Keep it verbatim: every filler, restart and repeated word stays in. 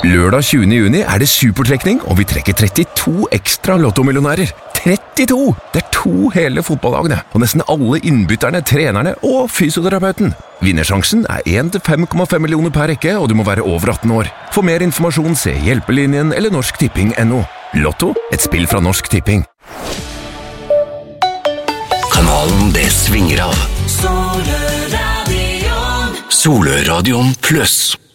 Lørdag tjuende juni er det supertrekning, og vi trekker trettito ekstra lottomillionærer. trettito! Det er to hele fotballagene, og nesten alle innbytterne, trenerne og fysioterapeuten. Vinnersjansen er én til fem komma fem millioner per rekke, og du må være over atten år. For mer informasjon se Hjelpelinjen eller Norsk Tipping punktum no. Lotto, et spill fra Norsk Tipping. Kanalen det svinger av. Soløradion. Soløradion pluss.